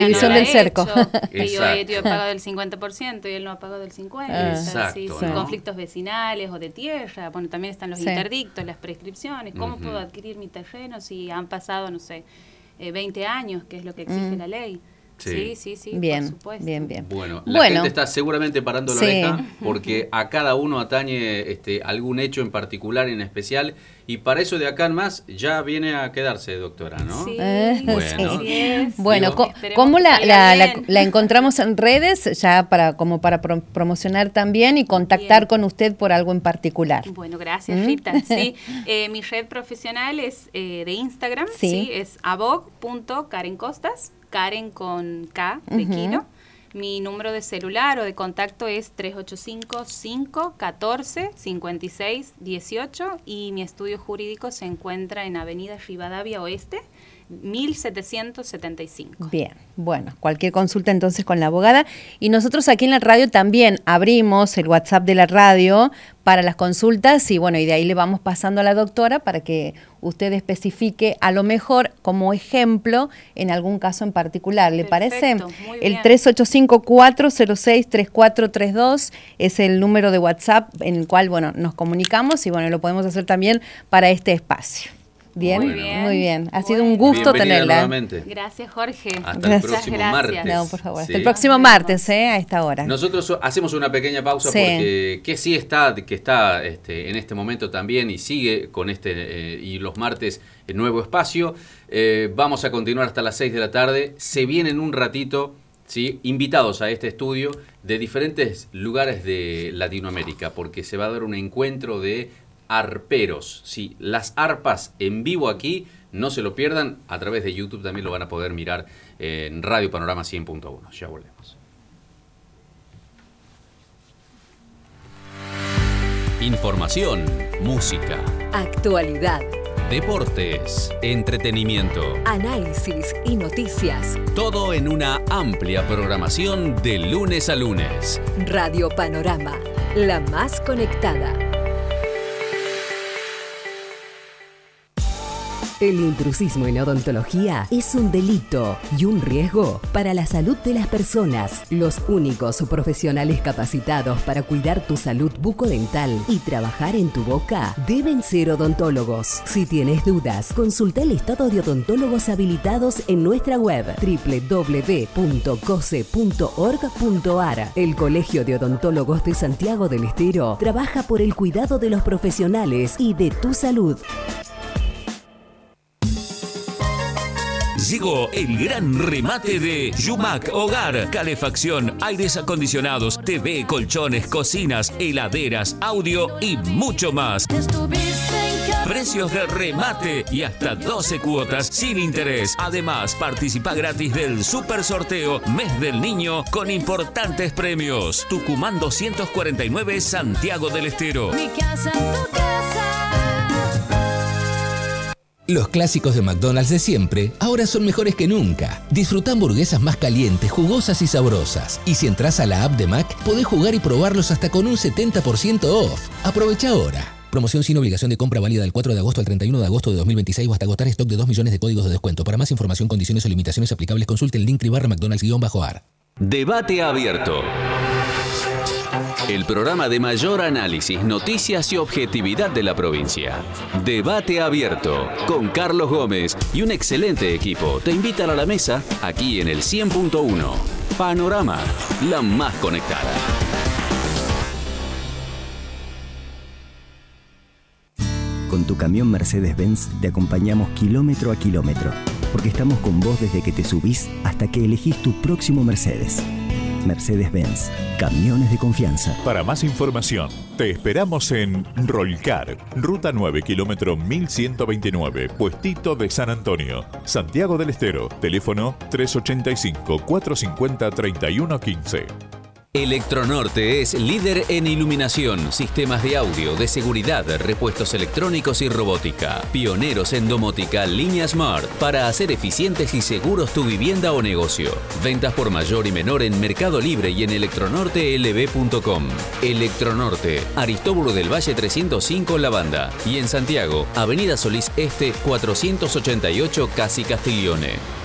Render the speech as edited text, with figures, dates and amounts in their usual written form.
División del cerco. Y yo he pagado del 50% y él no ha pagado del 50%. Exacto. Sí, ¿no? Conflictos vecinales o de tierra. Bueno, también están los interdictos, las prescripciones. ¿Cómo puedo adquirir mi terreno si han pasado, no sé, 20 años, que es lo que exige la ley? Sí, bien, por supuesto. Bien. Bueno, la gente está seguramente parando la oreja porque a cada uno atañe algún hecho en particular, en especial, y para eso de acá en más ya viene a quedarse, doctora, ¿no? Sí, bueno, ¿cómo la encontramos en redes ya para promocionar también y contactar con usted por algo en particular? Bueno, gracias, Rita. Sí, mi red profesional es de Instagram, es abog.karencostas. Karen con K de kilo. Mi número de celular o de contacto es 385-514-5618 y mi estudio jurídico se encuentra en Avenida Rivadavia Oeste, 1775. Bien, bueno, cualquier consulta entonces con la abogada. Y nosotros aquí en la radio también abrimos el WhatsApp de la radio para las consultas y bueno, y de ahí le vamos pasando a la doctora para que usted especifique a lo mejor como ejemplo en algún caso en particular. ¿Le parece? Muy el bien. 385-406-3432 es el número de WhatsApp en el cual, bueno, nos comunicamos y bueno, lo podemos hacer también para este espacio. Bien, muy bien. Ha sido un gusto tenerla. Nuevamente. Gracias, Jorge. Hasta el próximo martes. No, por favor. Hasta el próximo martes, a esta hora. Nosotros hacemos una pequeña pausa porque que está en este momento también y sigue con y los martes el nuevo espacio. Vamos a continuar hasta las 6 de la tarde. Se vienen un ratito, invitados a este estudio de diferentes lugares de Latinoamérica porque se va a dar un encuentro de arperos, las arpas en vivo aquí, no se lo pierdan, a través de YouTube también lo van a poder mirar en Radio Panorama 100.1. Ya volvemos. Información, música, actualidad, deportes, entretenimiento, análisis y noticias. Todo en una amplia programación de lunes a lunes. Radio Panorama, la más conectada. El intrusismo en odontología es un delito y un riesgo para la salud de las personas. Los únicos profesionales capacitados para cuidar tu salud bucodental y trabajar en tu boca deben ser odontólogos. Si tienes dudas, consulta el listado de odontólogos habilitados en nuestra web www.cose.org.ar. El Colegio de Odontólogos de Santiago del Estero trabaja por el cuidado de los profesionales y de tu salud. Llegó el gran remate de Yumac Hogar. Calefacción, aires acondicionados, TV, colchones, cocinas, heladeras, audio y mucho más. Precios de remate y hasta 12 cuotas sin interés. Además, participa gratis del super sorteo Mes del Niño con importantes premios. Tucumán 249, Santiago del Estero. Mi casa, tu casa. Los clásicos de McDonald's de siempre ahora son mejores que nunca. Disfruta hamburguesas más calientes, jugosas y sabrosas. Y si entras a la app de Mac, podés jugar y probarlos hasta con un 70% off. Aprovecha ahora. Promoción sin obligación de compra válida del 4 de agosto al 31 de agosto de 2026 o hasta agotar stock de 2 millones de códigos de descuento. Para más información, condiciones o limitaciones aplicables, consulte el link /McDonald's-AR. Debate abierto. El programa de mayor análisis, noticias y objetividad de la provincia. Debate abierto con Carlos Gómez y un excelente equipo. Te invitan a la mesa aquí en el 100.1. Panorama, la más conectada. Con tu camión Mercedes-Benz te acompañamos kilómetro a kilómetro, porque estamos con vos desde que te subís hasta que elegís tu próximo Mercedes. Mercedes-Benz, camiones de confianza. Para más información, te esperamos en Rolcar, Ruta 9, kilómetro 1129, Puestito de San Antonio, Santiago del Estero. Teléfono 385-450-3115. Electronorte es líder en iluminación, sistemas de audio, de seguridad, repuestos electrónicos y robótica. Pioneros en domótica, línea Smart, para hacer eficientes y seguros tu vivienda o negocio. Ventas por mayor y menor en Mercado Libre y en electronortelb.com. Electronorte, Aristóbulo del Valle 305, La Banda. Y en Santiago, Avenida Solís Este 488, Casi Castiglione.